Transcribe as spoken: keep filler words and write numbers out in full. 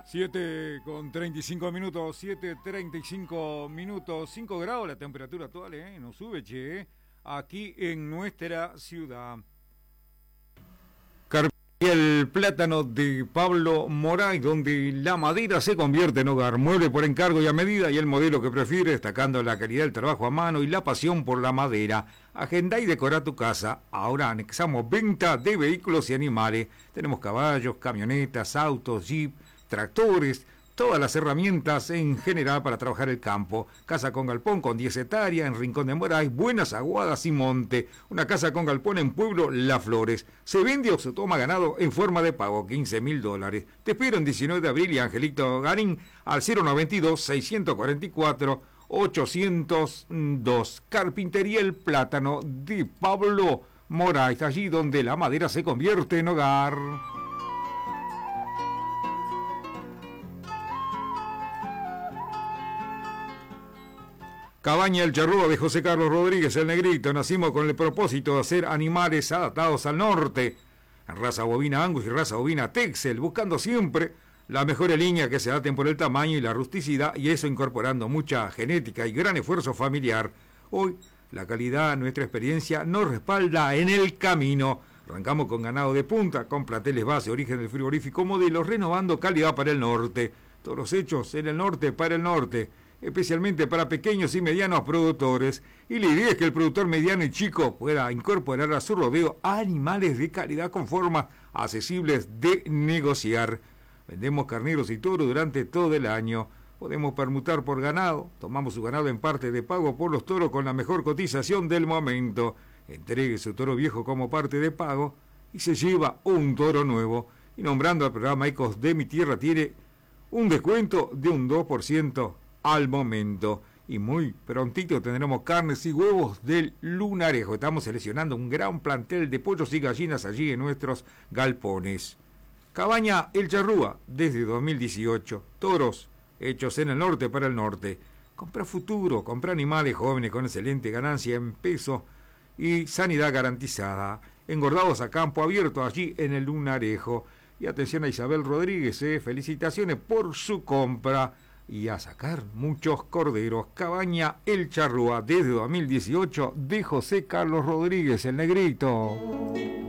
siete con treinta y cinco minutos, siete treinta y cinco minutos, cinco grados la temperatura actual, ¿eh? No sube, che, aquí en nuestra ciudad. El plátano de Pablo Moray, donde la madera se convierte en hogar, mueble por encargo y a medida, y el modelo que prefiere, destacando la calidad del trabajo a mano y la pasión por la madera. Agenda y decora tu casa. Ahora anexamos venta de vehículos y animales. Tenemos caballos, camionetas, autos, jeep, tractores, todas las herramientas en general para trabajar el campo. Casa con galpón con diez hectáreas en Rincón de Moray, Buenas Aguadas y Monte. Una casa con galpón en Pueblo Las Flores. Se vende o se toma ganado en forma de pago, quince mil dólares. Te espero en diecinueve de abril y Angelito Garín al cero noventa y dos, seiscientos cuarenta y cuatro, ochocientos dos. Carpintería El Plátano de Pablo Moray, allí donde la madera se convierte en hogar. Cabaña El Charrúa de José Carlos Rodríguez, el Negrito. Nacimos con el propósito de hacer animales adaptados al norte, en raza bovina Angus y raza bovina Texel, buscando siempre las mejores líneas que se adapten por el tamaño y la rusticidad, y eso incorporando mucha genética y gran esfuerzo familiar. Hoy, la calidad, nuestra experiencia, nos respalda en el camino. Arrancamos con ganado de punta, con plateles base, origen del frigorífico modelo, renovando calidad para el norte. Todos los hechos en el norte para el norte, especialmente para pequeños y medianos productores, y la idea es que el productor mediano y chico pueda incorporar a su rodeo animales de calidad con formas accesibles de negociar. Vendemos carneros y toros durante todo el año. Podemos permutar por ganado, tomamos su ganado en parte de pago por los toros con la mejor cotización del momento. Entregue su toro viejo como parte de pago y se lleva un toro nuevo. Y nombrando al programa Ecos de mi Tierra, tiene un descuento de un dos por ciento al momento. Y muy prontito tendremos carnes y huevos del Lunarejo. Estamos seleccionando un gran plantel de pollos y gallinas allí en nuestros galpones. Cabaña El Charrúa, desde dos mil dieciocho. Toros hechos en el norte para el norte. Compra futuro, compra animales jóvenes con excelente ganancia en peso y sanidad garantizada. Engordados a campo abierto allí en el Lunarejo. Y atención a Isabel Rodríguez, eh, felicitaciones por su compra. Y a sacar muchos corderos. Cabaña El Charrúa, desde dos mil dieciocho, de José Carlos Rodríguez, el Negrito.